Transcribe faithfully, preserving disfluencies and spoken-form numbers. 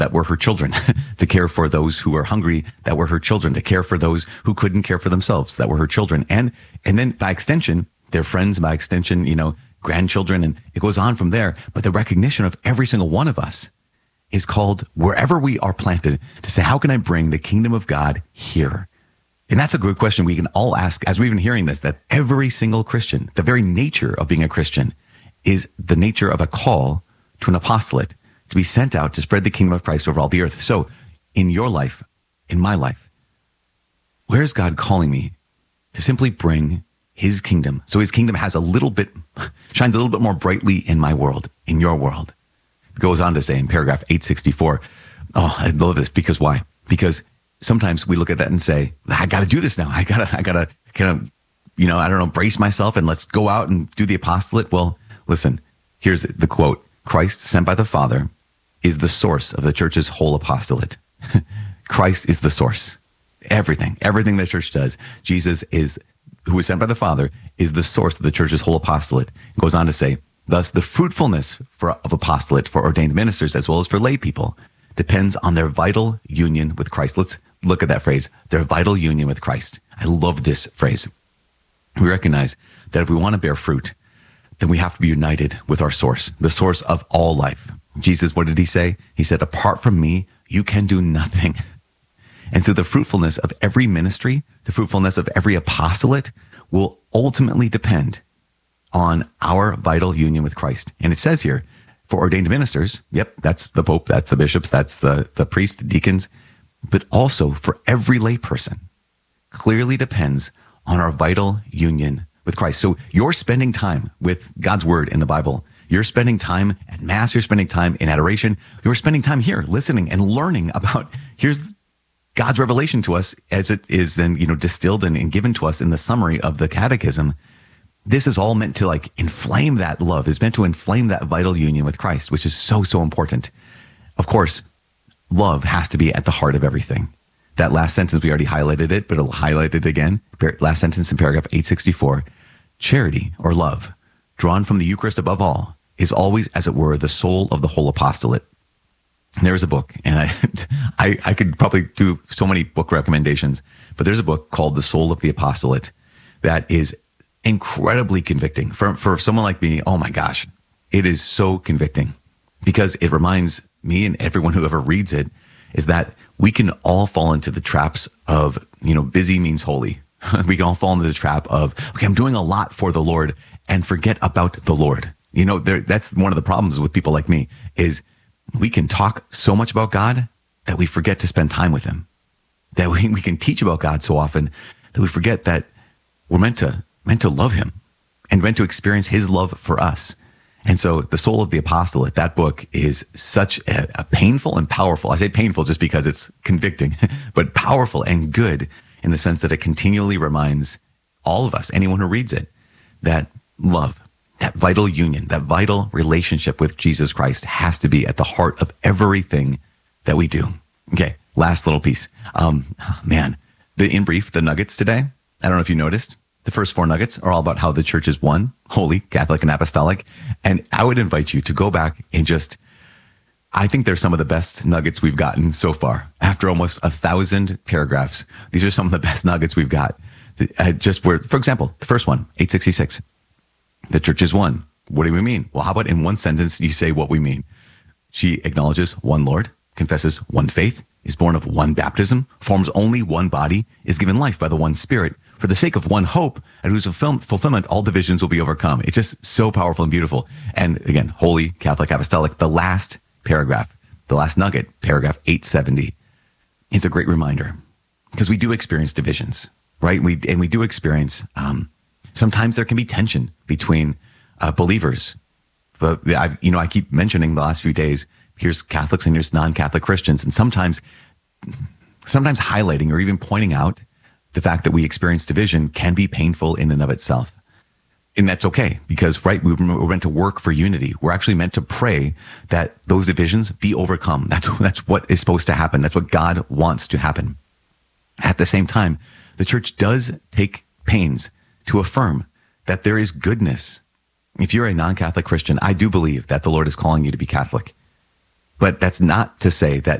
that were her children, to care for those who were hungry that were her children, to care for those who couldn't care for themselves that were her children. And, and then by extension, their friends, by extension, you know, grandchildren, and it goes on from there. But the recognition of every single one of us is called, wherever we are planted, to say, how can I bring the kingdom of God here? And that's a good question we can all ask as we've been hearing this, that every single Christian, the very nature of being a Christian is the nature of a call to an apostolate, to be sent out to spread the kingdom of Christ over all the earth. So in your life, in my life, where is God calling me to simply bring his kingdom? So his kingdom has a little bit, shines a little bit more brightly in my world, in your world. It goes on to say in paragraph eight sixty-four, oh, I love this, because why? Because sometimes we look at that and say, I got to do this now. I got to, I got to kind of, you know, I don't know, brace myself and let's go out and do the apostolate. Well, listen, here's the quote. Christ, sent by the Father, is the source of the church's whole apostolate. Christ is the source. Everything, everything the church does, Jesus is, who was sent by the Father, is the source of the church's whole apostolate. It goes on to say, thus the fruitfulness for, of apostolate for ordained ministers as well as for lay people depends on their vital union with Christ. Let's look at that phrase, their vital union with Christ. I love this phrase. We recognize that if we want to bear fruit, then we have to be united with our source, the source of all life. Jesus, what did he say? He said, apart from me, you can do nothing. And so the fruitfulness of every ministry, the fruitfulness of every apostolate will ultimately depend on our vital union with Christ. And it says here, for ordained ministers, yep, that's the Pope, that's the bishops, that's the, the priests, the deacons, but also for every lay person, clearly depends on our vital union with Christ. So you're spending time with God's word in the Bible. You're spending time at Mass. You're spending time in adoration. You're spending time here listening and learning about, here's God's revelation to us as it is then, you know, distilled and, and given to us in the summary of the Catechism. This is all meant to like inflame that love. It's meant to inflame that vital union with Christ, which is so, so important. Of course, love has to be at the heart of everything. That last sentence, we already highlighted it, but it'll highlight it again. Last sentence in paragraph eight sixty-four. Charity, or love, drawn from the Eucharist above all, is always, as it were, the soul of the whole apostolate. There's a book, and I, I, I could probably do so many book recommendations, but there's a book called The Soul of the Apostolate that is incredibly convicting. For, for someone like me, oh my gosh, it is so convicting because it reminds me and everyone who ever reads it is that we can all fall into the traps of, you know, busy means holy. We can all fall into the trap of, okay, I'm doing a lot for the Lord and forget about the Lord. You know, there, that's one of the problems with people like me is we can talk so much about God that we forget to spend time with him. That we, we can teach about God so often that we forget that we're meant to, meant to love him and meant to experience his love for us. And so The Soul of the Apostolate, that book is such a, a painful and powerful. I say painful just because it's convicting, but powerful and good in the sense that it continually reminds all of us, anyone who reads it, that love, that vital union, that vital relationship with Jesus Christ has to be at the heart of everything that we do. Okay, last little piece. Um, man, the in brief, the nuggets today, I don't know if you noticed, the first four nuggets are all about how the church is one, holy, Catholic, and apostolic. And I would invite you to go back and just, I think they're some of the best nuggets we've gotten so far. After almost a thousand paragraphs, these are some of the best nuggets we've got. Uh, just where, for example, the first one, eight sixty-six, the church is one. What do we mean? Well, how about in one sentence, you say what we mean? She acknowledges one Lord, confesses one faith, is born of one baptism, forms only one body, is given life by the one Spirit, for the sake of one hope, and whose fulfillment all divisions will be overcome. It's just so powerful and beautiful. And again, holy, Catholic, apostolic. The last paragraph, the last nugget, paragraph eight seventy, is a great reminder because we do experience divisions, right? We and we do experience, um, sometimes there can be tension between uh, believers. But I, you know, I keep mentioning the last few days, here's Catholics and here's non-Catholic Christians. And sometimes, sometimes highlighting or even pointing out the fact that we experience division can be painful in and of itself. And that's okay because, right, we we're meant to work for unity. We're actually meant to pray that those divisions be overcome. That's, that's what is supposed to happen. That's what God wants to happen. At the same time, the church does take pains to affirm that there is goodness. If you're a non-Catholic Christian, I do believe that the Lord is calling you to be Catholic. But that's not to say that